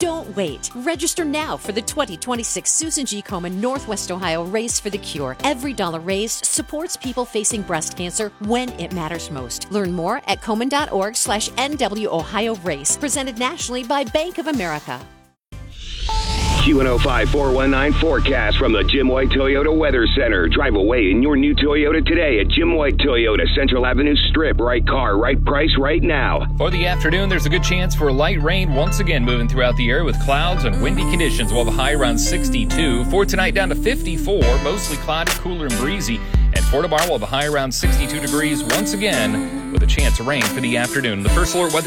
Don't wait. Register now for the 2026 Susan G. Komen Northwest Ohio Race for the Cure. Every dollar raised supports people facing breast cancer when it matters most. Learn more at Komen.org/NW Ohio Race. Presented nationally by Bank of America. Q105 419 forecast from the Jim White Toyota Weather Center. Drive away in your new Toyota today at Jim White Toyota, Central Avenue Strip. Right car, right price, right now. For the afternoon, there's a good chance for light rain once again moving throughout the area with clouds and windy conditions. We'll have a high around 62. For tonight, down to 54, mostly cloudy, cooler and breezy. And for tomorrow, we'll have a high around 62 degrees once again with a chance of rain for the afternoon. The first alert weather